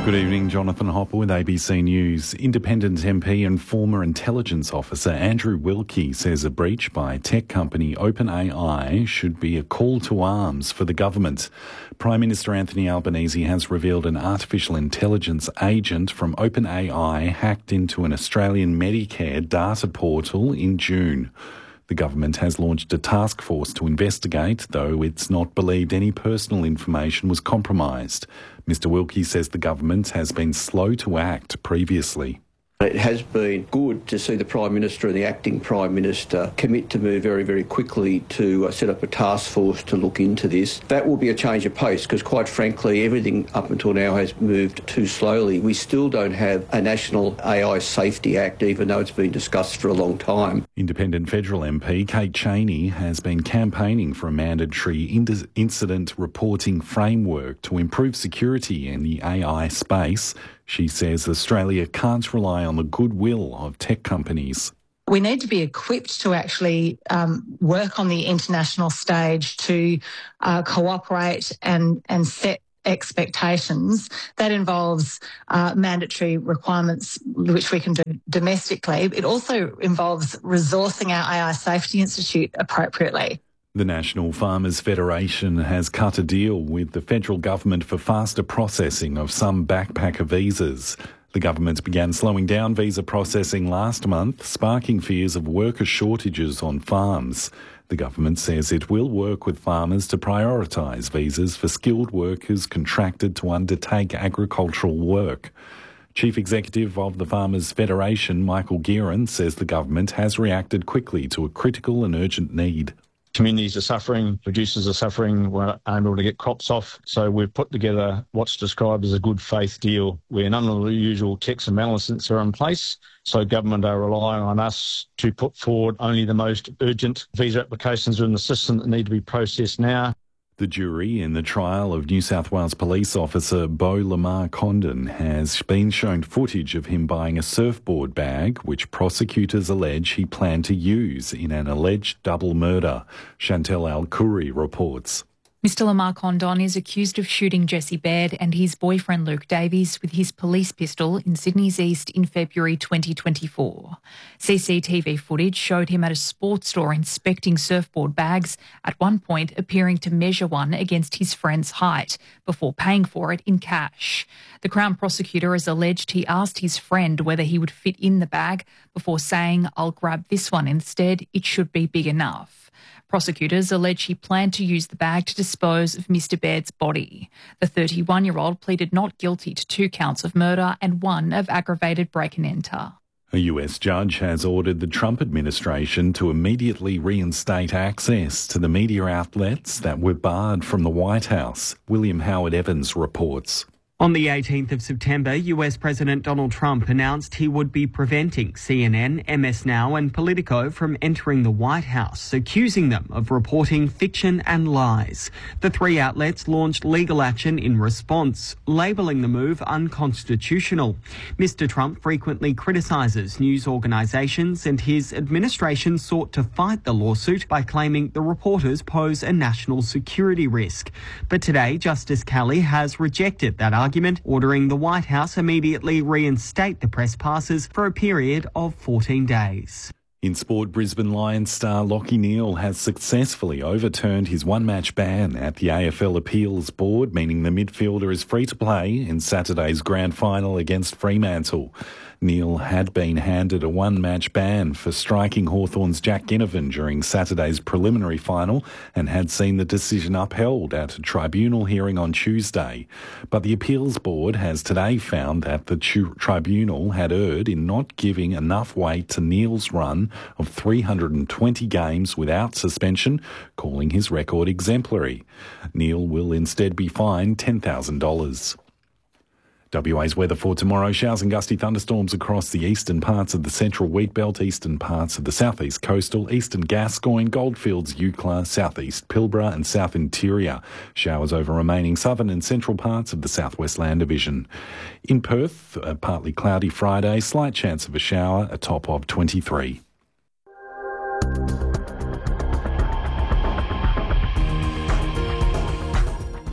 Good evening, Jonathan Hopper with ABC News. Independent MP and former intelligence officer Andrew Wilkie says a breach by tech company OpenAI should be a call to arms for the government. Prime Minister Anthony Albanese has revealed an artificial intelligence agent from OpenAI hacked into an Australian Medicare data portal in June. The government has launched a task force to investigate, though it's not believed any personal information was compromised. Mr Wilkie says the government has been slow to act previously. It has been good to see the Prime Minister and the Acting Prime Minister commit to move very, very quickly to set up a task force to look into this. That will be a change of pace because, quite frankly, everything up until now has moved too slowly. We still don't have a National AI Safety Act, even though it's been discussed for a long time. Independent federal MP Kate Chaney has been campaigning for a mandatory incident reporting framework to improve security in the AI space. She says Australia can't rely on the goodwill of tech companies. We need to be equipped to actually work on the international stage to cooperate and set expectations. That involves mandatory requirements, which we can do domestically. It also involves resourcing our AI Safety Institute appropriately. The National Farmers Federation has cut a deal with the federal government for faster processing of some backpacker visas. The government began slowing down visa processing last month, sparking fears of worker shortages on farms. The government says it will work with farmers to prioritise visas for skilled workers contracted to undertake agricultural work. Chief Executive of the Farmers Federation, Michael Gearan, says the government has reacted quickly to a critical and urgent need. Communities are suffering, producers are suffering, we're unable to get crops off. So we've put together what's described as a good faith deal where none of the usual checks and balances are in place. So government are relying on us to put forward only the most urgent visa applications are in the system that need to be processed now. The jury in the trial of New South Wales police officer Beau Lamar Condon has been shown footage of him buying a surfboard bag, which prosecutors allege he planned to use in an alleged double murder. Chantel Al-Khoury reports. Mr Lamar Condon is accused of shooting Jesse Baird and his boyfriend Luke Davies with his police pistol in Sydney's East in February 2024. CCTV footage showed him at a sports store inspecting surfboard bags, at one point appearing to measure one against his friend's height before paying for it in cash. The Crown prosecutor has alleged he asked his friend whether he would fit in the bag before saying, "I'll grab this one instead, it should be big enough." Prosecutors allege he planned to use the bag to dispose of Mr Baird's body. The 31-year-old pleaded not guilty to 2 counts of murder and 1 of aggravated break and enter. A US judge has ordered the Trump administration to immediately reinstate access to the media outlets that were barred from the White House. William Howard Evans reports. On the 18th of September, US President Donald Trump announced he would be preventing CNN, MS Now and Politico from entering the White House, accusing them of reporting fiction and lies. The 3 outlets launched legal action in response, labelling the move unconstitutional. Mr Trump frequently criticises news organisations, and his administration sought to fight the lawsuit by claiming the reporters pose a national security risk. But today, Justice Kelly has rejected that argument, ordering the White House immediately reinstate the press passes for a period of 14 days. In sport, Brisbane Lions star Lachie Neale has successfully overturned his one-match ban at the AFL Appeals Board, meaning the midfielder is free to play in Saturday's grand final against Fremantle. Neale had been handed a one-match ban for striking Hawthorn's Jack Ginnivan during Saturday's preliminary final and had seen the decision upheld at a tribunal hearing on Tuesday. But the Appeals Board has today found that the tribunal had erred in not giving enough weight to Neale's run of 320 games without suspension, calling his record exemplary. Neale will instead be fined $10,000. WA's weather for tomorrow: showers and gusty thunderstorms across the eastern parts of the central wheatbelt, eastern parts of the southeast coastal, eastern Gascoyne, Goldfields, Eucla, southeast Pilbara and south interior. Showers over remaining southern and central parts of the southwest land division. In Perth, a partly cloudy Friday, slight chance of a shower, a top of 23.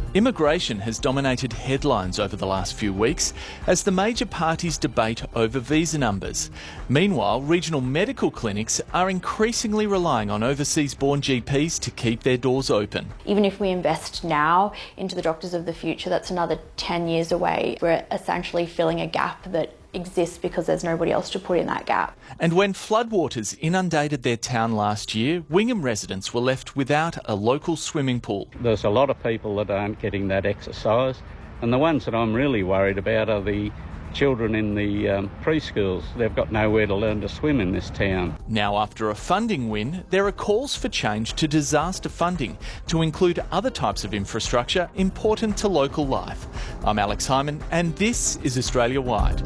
Immigration has dominated headlines over the last few weeks as the major parties debate over visa numbers. Meanwhile, regional medical clinics are increasingly relying on overseas-born GPs to keep their doors open. Even if we invest now into the doctors of the future, that's another 10 years away. We're essentially filling a gap that exists because there's nobody else to put in that gap. And when floodwaters inundated their town last year, Wingham residents were left without a local swimming pool. There's a lot of people that aren't getting that exercise, and the ones that I'm really worried about are the children in the preschools. They've got nowhere to learn to swim in this town. Now, after a funding win, there are calls for change to disaster funding to include other types of infrastructure important to local life. I'm Alex Hyman, and this is Australia Wide.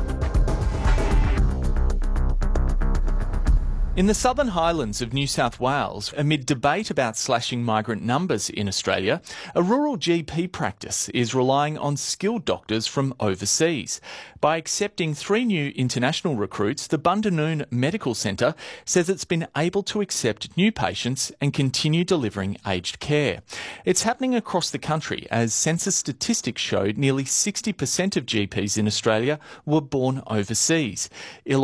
In the Southern Highlands of New South Wales, amid debate about slashing migrant numbers in Australia, a rural GP practice is relying on skilled doctors from overseas. By accepting 3 new international recruits, the Bundanoon Medical Centre says it's been able to accept new patients and continue delivering aged care. It's happening across the country as census statistics showed nearly 60% of GPs in Australia were born overseas.